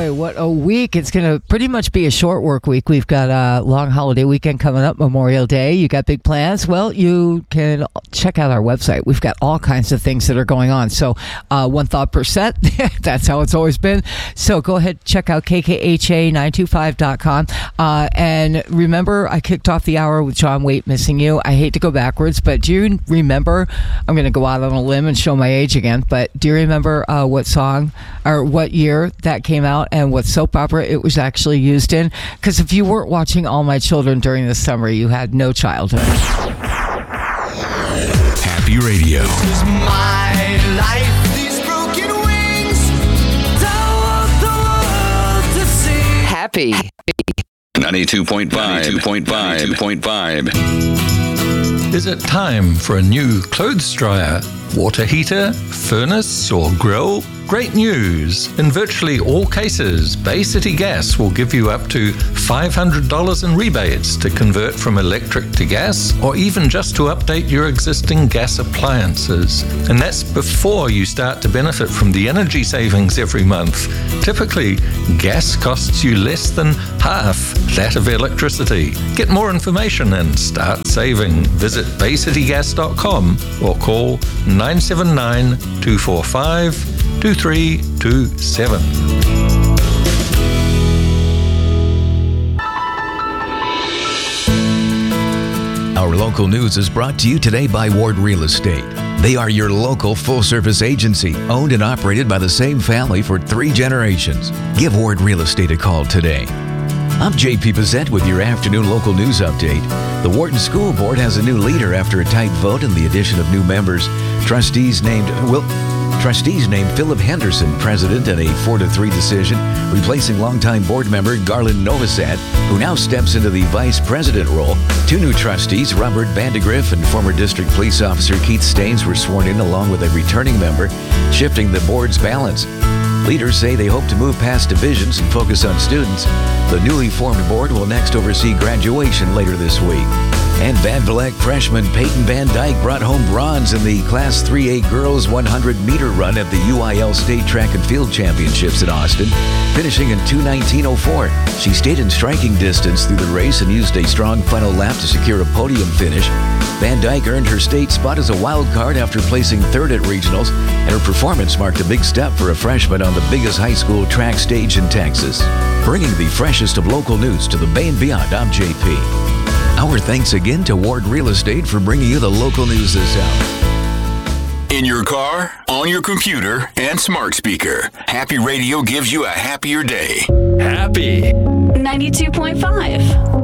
boy, what a week. It's going to pretty much be a short work week. We've got a long holiday weekend coming up, Memorial Day. You got big plans? Well, you can check out our website. We've got all kinds of things that are going on. So one thought per set, that's how it's always been. So go ahead, check out kkha925.com. And remember, I kicked off the hour with John Waite, Missing You. I hate to go backwards, but do you remember, I'm going to go out on a limb and show my age again, but do you remember what song or what year that came out and what soap opera it was actually used in? Because if you weren't watching All My Children during the summer, you had no childhood. Happy Radio. This is my life. These broken wings don't want the world to see. Happy. 92.5. Is it time for a new clothes dryer, water heater, furnace or grill? Great news! In virtually all cases, Bay City Gas will give you up to $500 in rebates to convert from electric to gas, or even just to update your existing gas appliances. And that's before you start to benefit from the energy savings every month. Typically, gas costs you less than half that of electricity. Get more information and start saving. Visit baycitygas.com or call 979-245-2327. Our local news is brought to you today by Ward Real Estate. They are your local full-service agency, owned and operated by the same family for 3 generations. Give Ward Real Estate a call today. I'm J.P. Bissett with your afternoon local news update. The Wharton School Board has a new leader after a tight vote and the addition of new members. Trustees named Philip Henderson president in a 4-3 decision, replacing longtime board member Garland Novosad, who now steps into the vice president role. 2 new trustees, Robert Vandegrift and former district police officer Keith Staines, were sworn in along with a returning member, shifting the board's balance. Leaders say they hope to move past divisions and focus on students. The newly formed board will next oversee graduation later this week. And Van Vleck freshman Peyton Van Dyke brought home bronze in the Class 3A girls 100-meter run at the UIL State Track and Field Championships in Austin, finishing in 2:19.04. She stayed in striking distance through the race and used a strong final lap to secure a podium finish. Van Dyke earned her state spot as a wild card after placing 3rd at regionals, and her performance marked a big step for a freshman on the biggest high school track stage in Texas. Bringing the freshest of local news to the Bay and beyond, I'm JP. Our thanks again to Ward Real Estate for bringing you the local news this hour. In your car, on your computer, and smart speaker, Happy Radio gives you a happier day. Happy. 92.5.